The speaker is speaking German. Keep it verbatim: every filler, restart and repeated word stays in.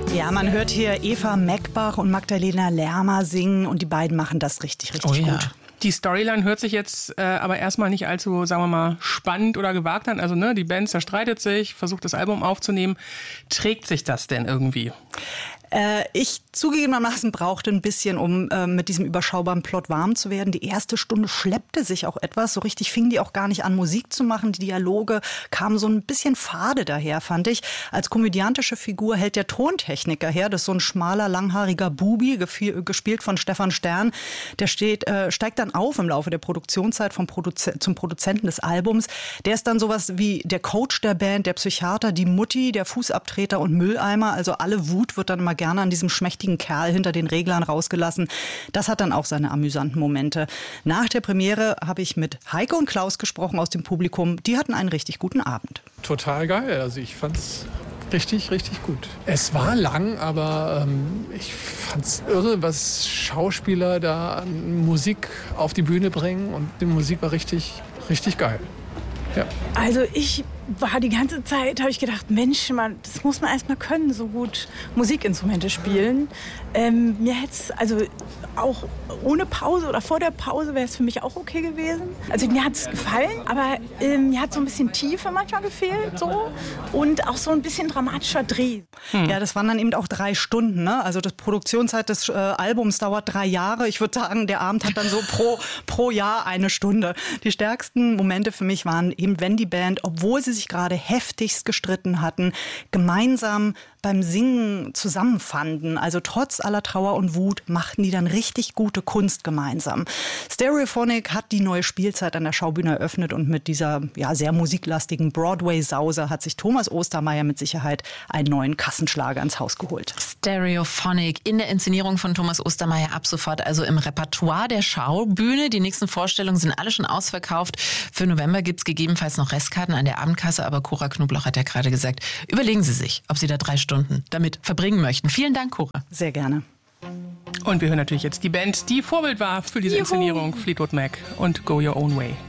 Ja, man hört hier Eva Meckbach und Magdalena Lerma singen und die beiden machen das richtig, richtig oh, ja. gut. Die Storyline hört sich jetzt äh, aber erstmal nicht allzu, sagen wir mal, spannend oder gewagt an. Also ne, die Band zerstreitet sich, versucht das Album aufzunehmen. Trägt sich das denn irgendwie? Äh, ich zugegebenermaßen brauchte ein bisschen, um äh, mit diesem überschaubaren Plot warm zu werden. Die erste Stunde schleppte sich auch etwas. So richtig fingen die auch gar nicht an, Musik zu machen. Die Dialoge kamen so ein bisschen fade daher, fand ich. Als komödiantische Figur hält der Tontechniker her. Das ist so ein schmaler, langhaariger Bubi, gespielt von Stefan Stern. Der steht, äh, steigt dann auf im Laufe der Produktionszeit vom Produze- zum Produzenten des Albums. Der ist dann sowas wie der Coach der Band, der Psychiater, die Mutti, der Fußabtreter und Mülleimer. Also alle Wut wird dann immer gerne an diesem schmächtigen Kerl hinter den Reglern rausgelassen. Das hat dann auch seine amüsanten Momente. Nach der Premiere habe ich mit Heike und Klaus gesprochen aus dem Publikum. Die hatten einen richtig guten Abend. Total geil. Also ich fand's richtig, richtig gut. Es war lang, aber ähm, ich fand's irre, was Schauspieler da an Musik auf die Bühne bringen. Und die Musik war richtig, richtig geil. Ja. Also ich war die ganze Zeit, habe ich gedacht, Mensch, man, das muss man erst mal können, so gut Musikinstrumente spielen. Ähm, mir hätte es, also auch ohne Pause oder vor der Pause wäre es für mich auch okay gewesen. Also mir hat es gefallen, aber ähm, mir hat so ein bisschen Tiefe manchmal gefehlt so und auch so ein bisschen dramatischer Dreh. Hm. Ja, das waren dann eben auch drei Stunden. Ne? Also die Produktionszeit des äh, Albums dauert drei Jahre. Ich würde sagen, der Abend hat dann so pro, pro Jahr eine Stunde. Die stärksten Momente für mich waren eben, wenn die Band, obwohl sie sich gerade heftigst gestritten hatten, gemeinsam beim Singen zusammenfanden. Also trotz aller Trauer und Wut machten die dann richtig gute Kunst gemeinsam. Stereophonic hat die neue Spielzeit an der Schaubühne eröffnet und mit dieser ja, sehr musiklastigen Broadway-Sause hat sich Thomas Ostermeier mit Sicherheit einen neuen Kassenschlager ins Haus geholt. Stereophonic in der Inszenierung von Thomas Ostermeier ab sofort, also im Repertoire der Schaubühne. Die nächsten Vorstellungen sind alle schon ausverkauft. Für November gibt es gegebenenfalls noch Restkarten an der Abendkasse, aber Cora Knoblauch hat ja gerade gesagt, überlegen Sie sich, ob Sie da drei Stunden damit verbringen möchten. Vielen Dank, Cora. Sehr gerne. Und wir hören natürlich jetzt die Band, die Vorbild war für diese Juhu. Inszenierung, Fleetwood Mac und Go Your Own Way.